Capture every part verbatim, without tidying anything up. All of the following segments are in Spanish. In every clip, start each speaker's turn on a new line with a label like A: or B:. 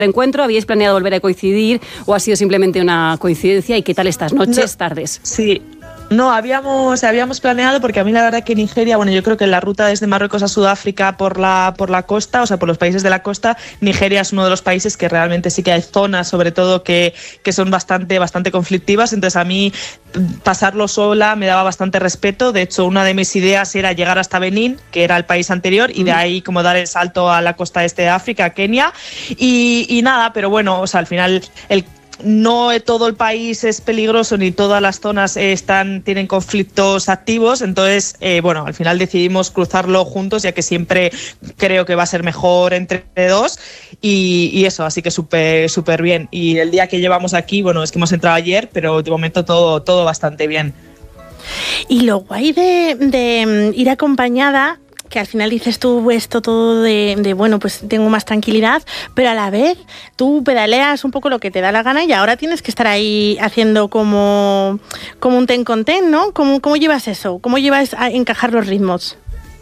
A: encuentro? ¿Habíais planeado volver a coincidir o ha sido simplemente una coincidencia? ¿Y qué tal estas noches,
B: no,
A: tardes?
B: Sí. No, habíamos, habíamos planeado, porque a mí la verdad que Nigeria, bueno, yo creo que la ruta desde Marruecos a Sudáfrica por la, por la costa, o sea, por los países de la costa, Nigeria es uno de los países que realmente sí que hay zonas, sobre todo, que, que son bastante, bastante conflictivas. Entonces a mí pasarlo sola me daba bastante respeto. De hecho, una de mis ideas era llegar hasta Benín, que era el país anterior, y de ahí como dar el salto a la costa este de África, a Kenia. Y, y nada, pero bueno, o sea, al final el no todo el país es peligroso ni todas las zonas están tienen conflictos activos, entonces eh, bueno, al final decidimos cruzarlo juntos, ya que siempre creo que va a ser mejor entre dos y, y eso, así que súper súper bien. Y el día que llevamos aquí, bueno, es que hemos entrado ayer, pero de momento todo, todo bastante bien.
C: Y lo guay de, de ir acompañada, que al final dices tú esto todo de, de, bueno, pues tengo más tranquilidad, pero a la vez tú pedaleas un poco lo que te da la gana y ahora tienes que estar ahí haciendo como, como un ten con ten, ¿no? ¿Cómo, cómo llevas eso? ¿Cómo llevas a encajar los ritmos?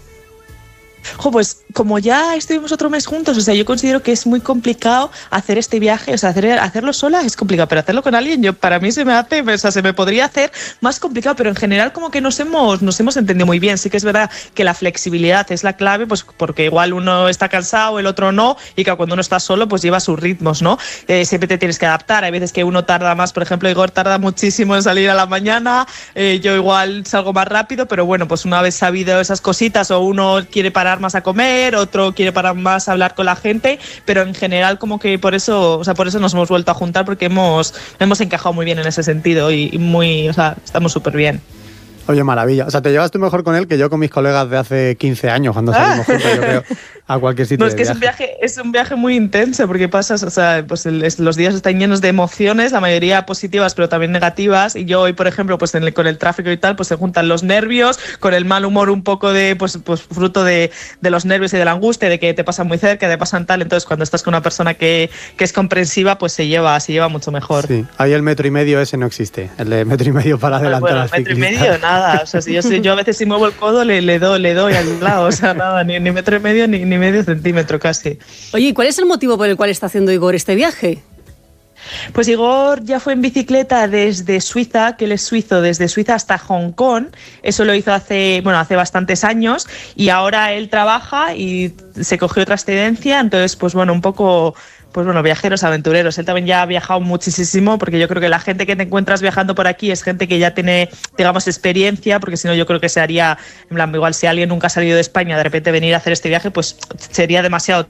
B: Jo, pues como ya estuvimos otro mes juntos, o sea, yo considero que es muy complicado hacer este viaje, o sea, hacer, hacerlo sola es complicado, pero hacerlo con alguien, yo para mí se me hace, o sea, se me podría hacer más complicado, pero en general como que nos hemos, nos hemos entendido muy bien. Sí que es verdad que la flexibilidad es la clave, pues porque igual uno está cansado, el otro no, y que cuando uno está solo, pues lleva sus ritmos, ¿no? Eh, siempre te tienes que adaptar, hay veces que uno tarda más, por ejemplo, Igor tarda muchísimo en salir a la mañana, eh, yo igual salgo más rápido, pero bueno, pues una vez sabido esas cositas, o uno quiere parar más a comer, otro quiere parar más a hablar con la gente, pero en general como que por eso, o sea, por eso nos hemos vuelto a juntar, porque hemos, hemos encajado muy bien en ese sentido y, y muy, o sea, estamos súper bien.
D: Oye, maravilla. O sea, te llevas tú mejor con él que yo con mis colegas de hace quince años, cuando salimos ah. juntos, yo creo, a cualquier sitio.
B: No, es
D: de
B: que
D: viaje.
B: es un viaje, es un viaje muy intenso, porque pasas, o sea, pues el, es, los días están llenos de emociones, la mayoría positivas, pero también negativas. Y yo hoy, por ejemplo, pues en el, con el tráfico y tal, pues se juntan los nervios, con el mal humor un poco de, pues, pues fruto de, de los nervios y de la angustia, de que te pasan muy cerca, te pasan tal. Entonces, cuando estás con una persona que, que es comprensiva, pues se lleva, se lleva mucho mejor.
D: Sí, ahí el metro y medio ese no existe, el de metro y medio para adelantar
B: bueno,
D: al
B: metro
D: ciclista.
B: y medio, nada. O sea, si yo, si yo a veces si muevo el codo, le, le doy, le doy al lado, o sea, nada, ni, ni metro y medio, ni, ni medio centímetro casi.
A: Oye, ¿y cuál es el motivo por el cual está haciendo Igor este viaje?
B: Pues Igor ya fue en bicicleta desde Suiza, que él es suizo, desde Suiza hasta Hong Kong. Eso lo hizo hace, bueno, hace bastantes años, y ahora él trabaja y se cogió otra excedencia, entonces pues bueno, un poco... Pues bueno, viajeros, aventureros. Él también ya ha viajado muchísimo, porque yo creo que la gente que te encuentras viajando por aquí es gente que ya tiene, digamos, experiencia, porque si no yo creo que se haría, en plan, igual si alguien nunca ha salido de España, de repente venir a hacer este viaje, pues sería demasiado.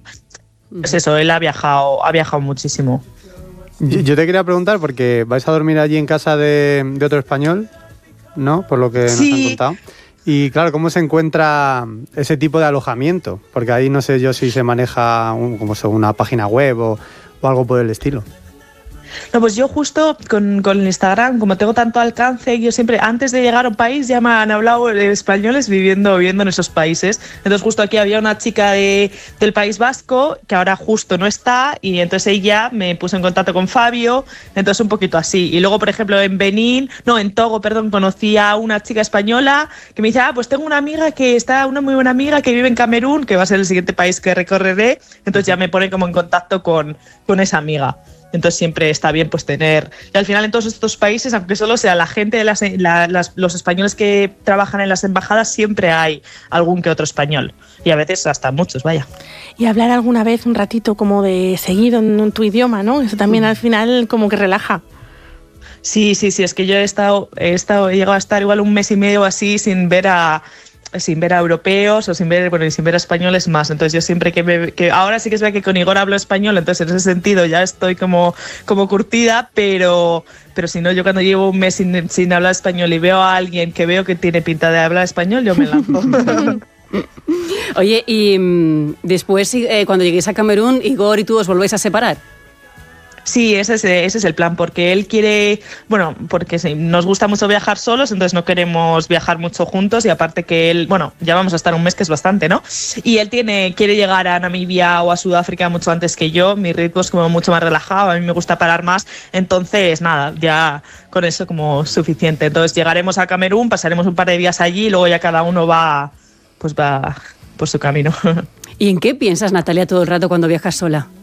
B: Pues eso, él ha viajado, ha viajado muchísimo.
D: Yo te quería preguntar, porque vais a dormir allí en casa de, de otro español, ¿no? Por lo que nos
B: sí.
D: han contado. Y claro, ¿cómo se encuentra ese tipo de alojamiento? Porque ahí no sé yo si se maneja un, como sea, una página web o, o algo por el estilo.
B: No, pues yo justo con, con el Instagram, como tengo tanto alcance, yo siempre, antes de llegar a un país, ya me han hablado españoles viviendo, viviendo en esos países. Entonces justo aquí había una chica de, del País Vasco, que ahora justo no está, y entonces ella me puso en contacto con Fabio, entonces un poquito así. Y luego, por ejemplo, en Benín, no, en Togo, perdón, conocí a una chica española que me dice, ah, pues tengo una amiga que está, una muy buena amiga que vive en Camerún, que va a ser el siguiente país que recorreré, entonces ya me pone como en contacto con, con esa amiga. Entonces siempre está bien pues tener... Y al final en todos estos países, aunque solo sea la gente, de las, la, las, los españoles que trabajan en las embajadas, siempre hay algún que otro español. Y a veces hasta muchos, vaya.
C: Y hablar alguna vez un ratito como de seguido en tu idioma, ¿no? Eso también al final como que relaja.
B: Sí, sí, sí. Es que yo he estado, he estado, he llegado a estar igual un mes y medio así sin ver a... sin ver a europeos o sin ver, bueno, y sin ver a españoles más. Entonces yo siempre que, me, que ahora sí que es verdad que con Igor hablo español, entonces en ese sentido ya estoy como, como curtida, pero, pero si no, yo cuando llevo un mes sin, sin hablar español y veo a alguien que veo que tiene pinta de hablar español, yo me lanzo.
A: Oye, y mmm, después eh, cuando lleguéis a Camerún, Igor y tú os volvéis a separar.
B: Sí, ese es, ese es el plan, porque él quiere, bueno, porque sí, nos gusta mucho viajar solos, entonces no queremos viajar mucho juntos, y aparte que él, bueno, ya vamos a estar un mes, que es bastante, ¿no? Y él tiene, quiere llegar a Namibia o a Sudáfrica mucho antes que yo, mi ritmo es como mucho más relajado, a mí me gusta parar más, entonces nada, ya con eso como suficiente. Entonces llegaremos a Camerún, pasaremos un par de días allí y luego ya cada uno va, pues va por su camino.
A: ¿Y en qué piensas, Natalia, todo el rato cuando viajas sola?